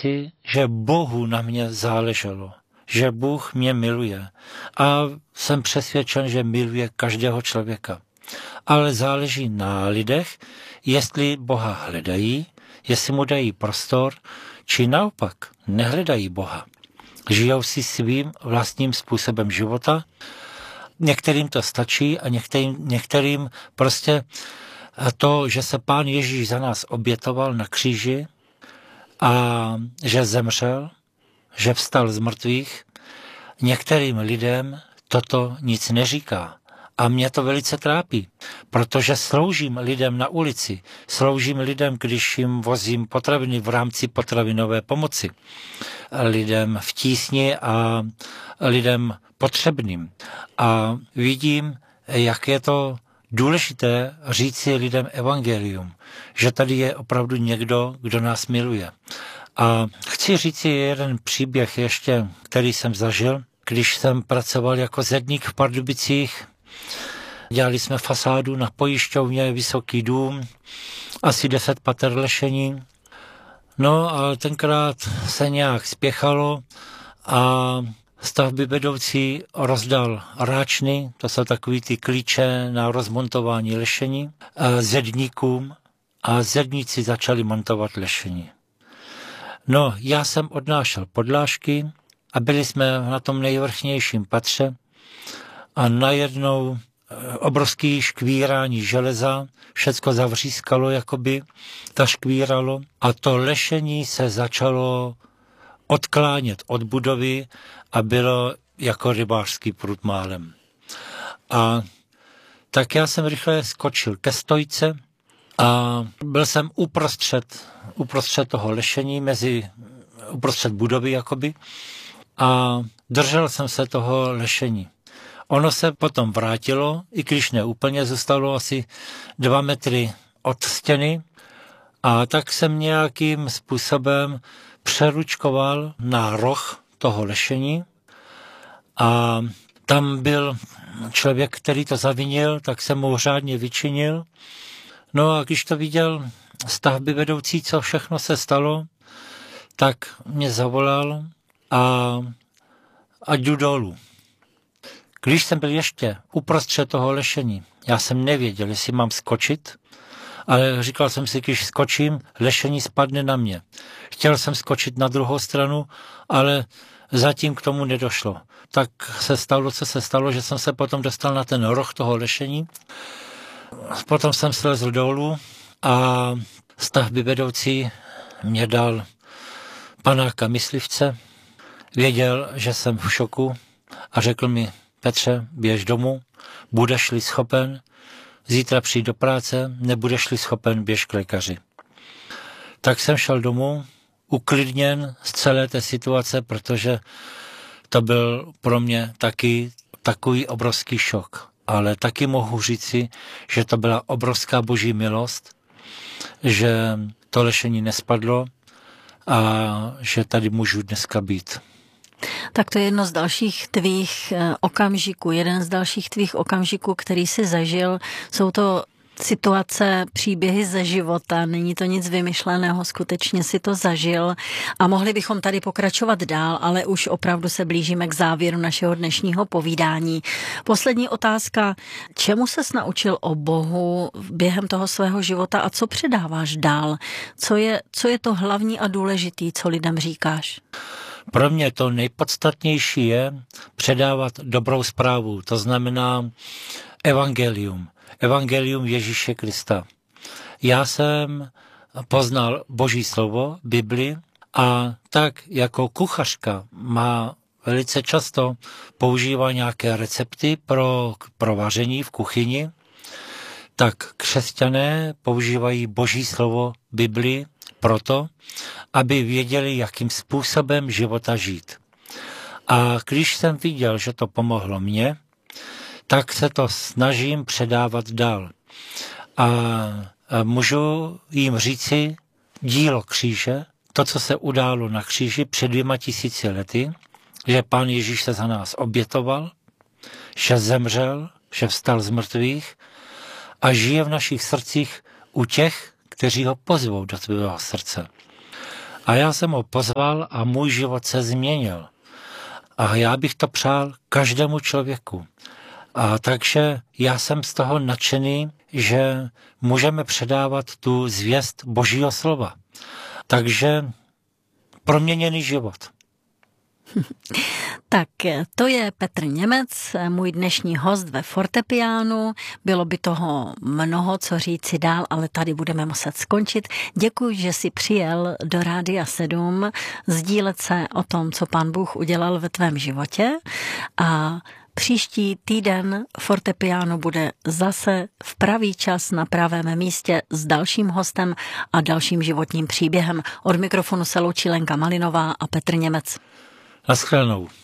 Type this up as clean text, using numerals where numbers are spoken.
říci, že Bohu na mě záleželo, že Bůh mě miluje a jsem přesvědčen, že miluje každého člověka. Ale záleží na lidech, jestli Boha hledají, jestli mu dají prostor, či naopak nehledají Boha. Žijou si svým vlastním způsobem života. Některým to stačí a některým prostě to, že se Pán Ježíš za nás obětoval na kříži a že zemřel, že vstal z mrtvých, některým lidem toto nic neříká. A mě to velice trápí, protože sloužím lidem na ulici, sloužím lidem, když jim vozím potraviny v rámci potravinové pomoci, lidem v tísni a lidem potřebným. A vidím, jak je to důležité říci lidem evangelium, že tady je opravdu někdo, kdo nás miluje. A chci říci jeden příběh ještě, který jsem zažil, když jsem pracoval jako zedník v Pardubicích. Dělali jsme fasádu na pojišťovně, vysoký dům, asi 10 pater lešení. No a tenkrát se nějak spěchalo a stavby vedoucí rozdal ráčny, to jsou takový ty klíče na rozmontování lešení, zedníkům a zedníci začali montovat lešení. No, já jsem odnášel podlážky a byli jsme na tom nejvrchnějším patře a najednou obrovský škvírání železa, všecko zavřískalo, jakoby zaškvíralo a to lešení se začalo odklánět od budovy a bylo jako rybářský prut málem. A tak já jsem rychle skočil ke stojce a byl jsem uprostřed toho lešení, uprostřed budovy jakoby a držel jsem se toho lešení. Ono se potom vrátilo, i když ne úplně, zůstalo asi 2 metry od stěny a tak jsem nějakým způsobem přeručkoval na roh toho lešení a tam byl člověk, který to zavinil, tak jsem mu řádně vyčinil. No a když to viděl stavby vedoucí, co všechno se stalo, tak mě zavolal a jdu dolů. Když jsem byl ještě uprostřed toho lešení, já jsem nevěděl, jestli mám skočit, ale říkal jsem si, když skočím, lešení spadne na mě. Chtěl jsem skočit na druhou stranu, ale zatím k tomu nedošlo. Tak se stalo, co se stalo, že jsem se potom dostal na ten roh toho lešení. Potom jsem slezl dolů a stavby vedoucí mě dal panáka myslivce. Věděl, že jsem v šoku a řekl mi: Petře, běž domů, budeš-li schopen, zítra přijď do práce, nebudeš-li schopen, běž k lékaři. Tak jsem šel domů, uklidněn z celé té situace, protože to byl pro mě taky takový obrovský šok. Ale taky mohu říci, že to byla obrovská boží milost, že to lešení nespadlo a že tady můžu dneska být. Tak to je jedno z dalších tvých okamžiků, jeden z dalších tvých okamžiků, který jsi zažil. Jsou to situace, příběhy ze života, není to nic vymyšleného, skutečně si to zažil a mohli bychom tady pokračovat dál, ale už opravdu se blížíme k závěru našeho dnešního povídání. Poslední otázka, čemu ses naučil o Bohu během toho svého života a co předáváš dál? Co je to hlavní a důležitý, co lidem říkáš? Pro mě to nejpodstatnější je předávat dobrou zprávu, to znamená evangelium. Evangelium Ježíše Krista. Já jsem poznal Boží slovo, Bibli, a tak jako kuchařka má velice často používá nějaké recepty pro vaření v kuchyni, tak křesťané používají Boží slovo, Bibli, proto, aby věděli, jakým způsobem života žít. A když jsem viděl, že to pomohlo mně, tak se to snažím předávat dál. A můžu jim říci dílo kříže, to, co se událo na kříži před 2000 lety, že Pán Ježíš se za nás obětoval, že zemřel, že vstal z mrtvých a žije v našich srdcích u těch, kteří ho pozvou do svého srdce. A já jsem ho pozval a můj život se změnil. A já bych to přál každému člověku. A takže já jsem z toho nadšený, že můžeme předávat tu zvěst Božího slova. Takže proměněný život. Tak to je Petr Němec, můj dnešní host ve fortepiánu. Bylo by toho mnoho, co říci dál, ale tady budeme muset skončit. Děkuji, že jsi přijel do Rádia 7 sdílet se o tom, co Pán Bůh udělal ve tvém životě. A příští týden fortepiáno bude zase v pravý čas na pravém místě s dalším hostem a dalším životním příběhem. Od mikrofonu se loučí Lenka Malinová a Petr Němec. Naschledanou.